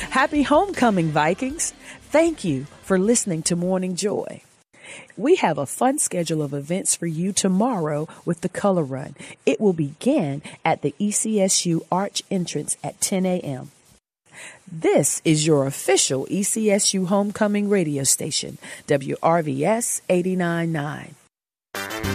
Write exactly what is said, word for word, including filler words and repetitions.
Happy homecoming, Vikings. Thank you for listening to Morning Joy. We have a fun schedule of events for you tomorrow with the Color Run. It will begin at the E C S U Arch entrance at ten a.m. This is your official E C S U homecoming radio station, W R V S eighty-nine point nine.